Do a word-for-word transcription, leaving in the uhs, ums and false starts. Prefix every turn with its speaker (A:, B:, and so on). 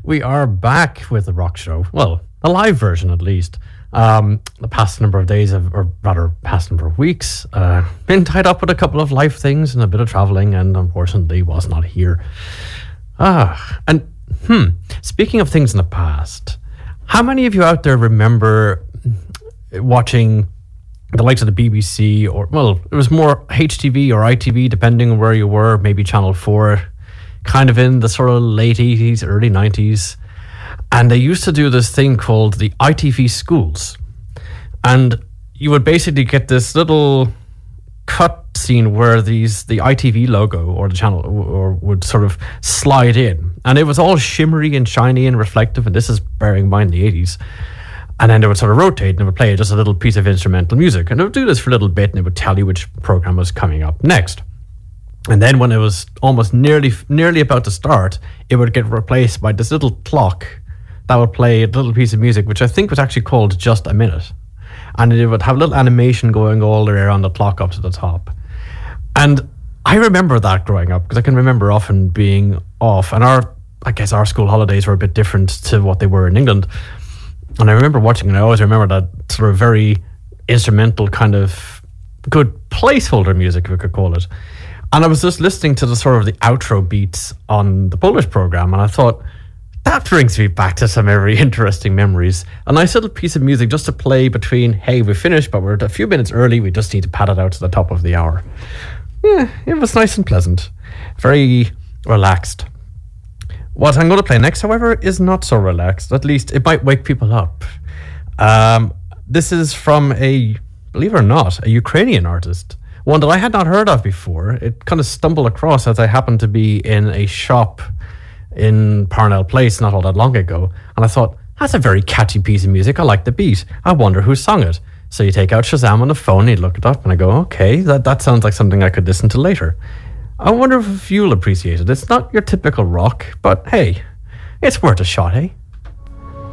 A: We are back with the rock show. Well, a live version at least. Um, the past number of days, have, or rather, past number of weeks, uh, been tied up with a couple of life things and a bit of traveling, and unfortunately was not here. Ah, and hmm, speaking of things in the past, how many of you out there remember watching the likes of the B B C, or, well, it was more H T V or I T V, depending on where you were, maybe Channel four, kind of in the sort of late eighties, early nineties. And they used to do this thing called the I T V Schools. And you would basically get this little cut scene where these the I T V logo or the channel or would sort of slide in. And it was all shimmery and shiny and reflective. And this is bearing in mind the eighties. And then they would sort of rotate and it would play just a little piece of instrumental music. And it would do this for a little bit and it would tell you which program was coming up next. And then when it was almost nearly nearly about to start, it would get replaced by this little clock that would play a little piece of music, which I think was actually called Just a Minute. And it would have a little animation going all the way around the clock up to the top. And I remember that growing up, because I can remember often being off. And our, I guess our school holidays were a bit different to what they were in England. And I remember watching, and I always remember that sort of very instrumental kind of good placeholder music, if we could call it. And I was just listening to the sort of the outro beats on the Polish program, and I thought, that brings me back to some very interesting memories. A nice little piece of music just to play between, hey, we finished, but we're a few minutes early, we just need to pad it out to the top of the hour. Yeah, it was nice and pleasant. Very relaxed. What I'm going to play next, however, is not so relaxed. At least it might wake people up. Um, this is from a, believe it or not, a Ukrainian artist. One that I had not heard of before. It kind of stumbled across as I happened to be in a shop in Parnell Place not all that long ago. And I thought, that's a very catchy piece of music. I like the beat. I wonder who sung it. So you take out Shazam on the phone, you look it up, and I go, okay, that, that sounds like something I could listen to later. I wonder if you'll appreciate it. It's not your typical rock, but hey, it's worth a shot, eh?